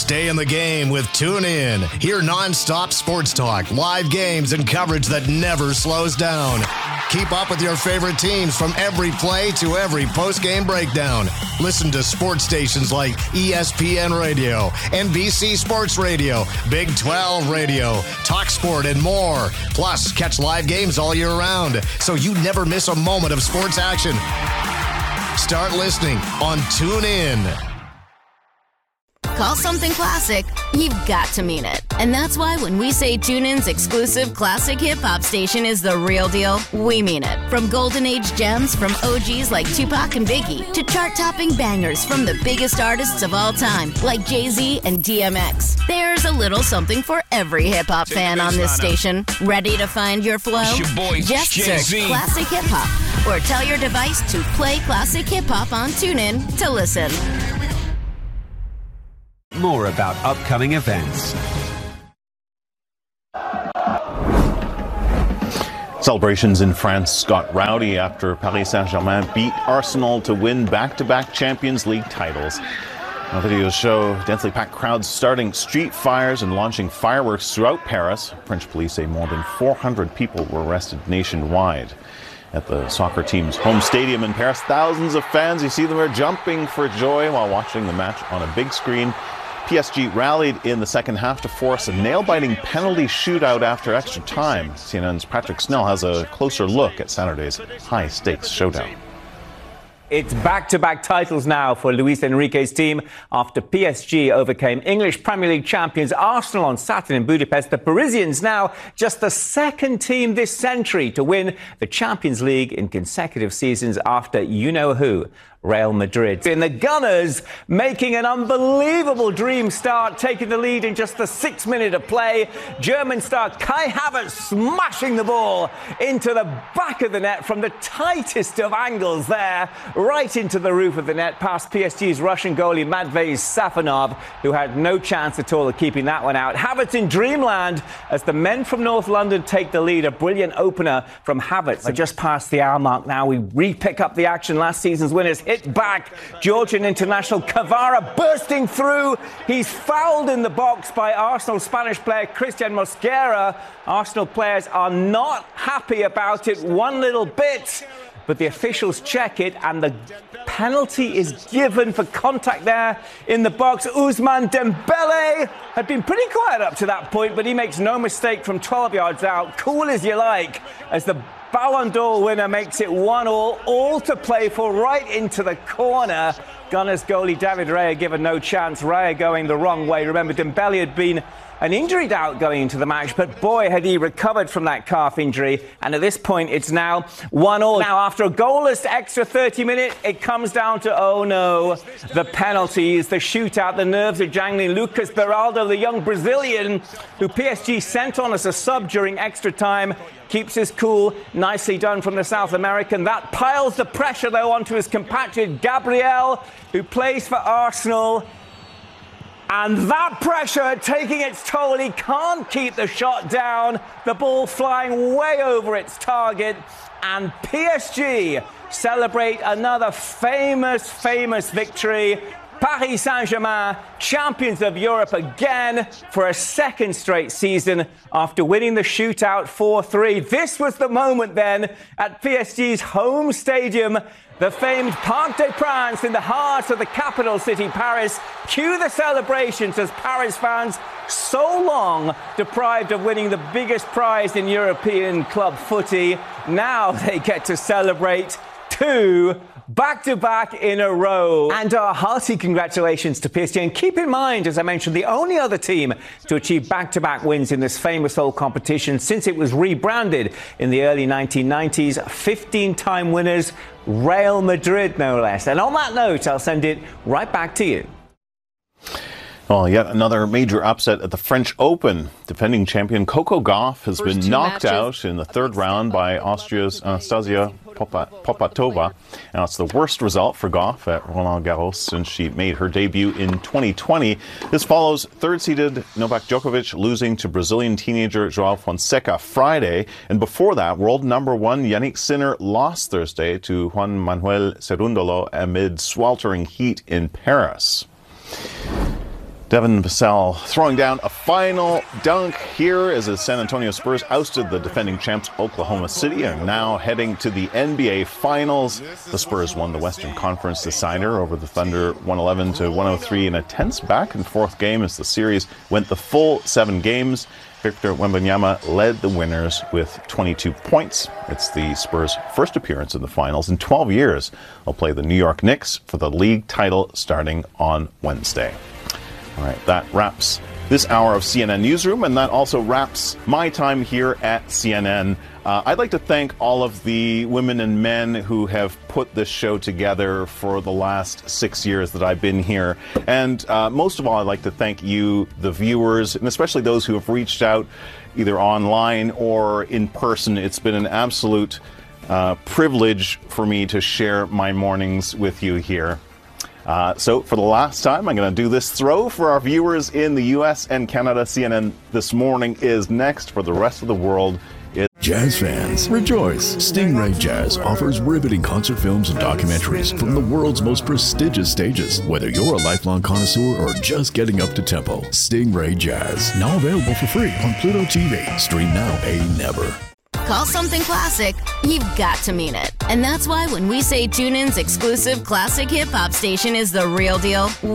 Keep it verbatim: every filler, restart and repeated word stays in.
Stay in the game with TuneIn. Hear non-stop sports talk, live games, and coverage that never slows down. Keep up with your favorite teams from every play to every post-game breakdown. Listen to sports stations like E S P N Radio, N B C Sports Radio, Big twelve Radio, TalkSport, and more. Plus, catch live games all year round, so you never miss a moment of sports action. Start listening on TuneIn. Call something classic, you've got to mean it. And that's why when we say TuneIn's exclusive classic hip-hop station is the real deal, we mean it. From golden age gems from O Gs like Tupac and Biggie to chart-topping bangers from the biggest artists of all time like Jay-Z and D M X. There's a little something for every hip-hop fan on this station. Ready to find your flow? It's your boy, Just Jay-Z. search Classic Hip-Hop or tell your device to play Classic Hip-Hop on TuneIn to listen. More about upcoming events. Celebrations in France got rowdy after Paris Saint-Germain beat Arsenal to win back-to-back Champions League titles. Now, videos show densely packed crowds starting street fires and launching fireworks throughout Paris. French police say more than four hundred people were arrested nationwide. At the soccer team's home stadium in Paris, thousands of fans, you see them are jumping for joy while watching the match on a big screen. P S G rallied in the second half to force a nail-biting penalty shootout after extra time. C N N's Patrick Snell has a closer look at Saturday's high-stakes showdown. It's back-to-back titles now for Luis Enrique's team after P S G overcame English Premier League champions Arsenal on Saturday in Budapest. The Parisians now just the second team this century to win the Champions League in consecutive seasons after you-know-who, Real Madrid. And the Gunners making an unbelievable dream start, taking the lead in just the sixth minute of play. German star Kai Havertz smashing the ball into the back of the net from the tightest of angles there, right into the roof of the net, past P S G's Russian goalie Matvei Safonov, who had no chance at all of keeping that one out. Havertz in dreamland as the men from North London take the lead. A brilliant opener from Havertz. We're just past the hour mark now. We re-pick up the action. Last season's winners hit back. Georgian international Kvara bursting through. He's fouled in the box by Arsenal Spanish player Christian Mosquera. Arsenal players are not happy about it one little bit, but the officials check it and the penalty is given for contact there in the box. Ousmane Dembele had been pretty quiet up to that point, but he makes no mistake from twelve yards out. Cool as you like, as the Ballon d'Or winner makes it one all, all to play for, right into the corner. Gunners goalie David Raya given no chance. Raya going the wrong way. Remember, Dembele had been an injury doubt going into the match, but boy, had he recovered from that calf injury. And at this point, it's now one all. Now, after a goalless extra thirty minute, it comes down to, oh no, the penalties, the shootout, the nerves are jangling. Lucas Beraldo, the young Brazilian, who P S G sent on as a sub during extra time, keeps his cool. Nicely done from the South American. That piles the pressure, though, onto his compatriot Gabriel, who plays for Arsenal. And that pressure taking its toll. He can't keep the shot down. The ball flying way over its target. And P S G celebrate another famous, famous victory. Paris Saint-Germain, champions of Europe again for a second straight season after winning the shootout four three. This was the moment then at P S G's home stadium, the famed Parc des Princes in the heart of the capital city, Paris. Cue the celebrations as Paris fans, so long deprived of winning the biggest prize in European club footy, now they get to celebrate two back-to-back in a row. And our hearty congratulations to P S G. And keep in mind, as I mentioned, the only other team to achieve back-to-back wins in this famous old competition since it was rebranded in the early nineteen nineties. fifteen-time winners, Real Madrid, no less. And on that note, I'll send it right back to you. Well, yet another major upset at the French Open. Defending champion Coco Gauff has First been knocked out in the third round by Austria's Anastasia Popatova. Now, it's the worst result for Gauff at Roland Garros since she made her debut in twenty twenty. This follows third-seeded Novak Djokovic losing to Brazilian teenager João Fonseca Friday. And before that, world number one Yannick Sinner lost Thursday to Juan Manuel Cerúndolo amid sweltering heat in Paris. Devin Vassell throwing down a final dunk here as the San Antonio Spurs ousted the defending champs Oklahoma City and now heading to the N B A Finals. The Spurs won the Western Conference decider over the Thunder one eleven to one oh three in a tense back and forth game as the series went the full seven games. Victor Wembanyama led the winners with twenty-two points. It's the Spurs' first appearance in the finals in twelve years. They'll play the New York Knicks for the league title starting on Wednesday. All right, that wraps this hour of C N N Newsroom, and that also wraps my time here at C N N. Uh, I'd like to thank all of the women and men who have put this show together for the last six years that I've been here. And uh, most of all, I'd like to thank you, the viewers, and especially those who have reached out either online or in person. It's been an absolute uh, privilege for me to share my mornings with you here. Uh, so for the last time, I'm going to do this throw for our viewers in the U S and Canada. C N N This Morning is next. For the rest of the world, it's Jazz fans, rejoice! Stingray Jazz offers riveting concert films and documentaries from the world's most prestigious stages. Whether you're a lifelong connoisseur or just getting up to tempo, Stingray Jazz, now available for free on Pluto T V. Stream now, pay never. Call something classic, you've got to mean it. And that's why when we say TuneIn's exclusive classic hip-hop station is the real deal,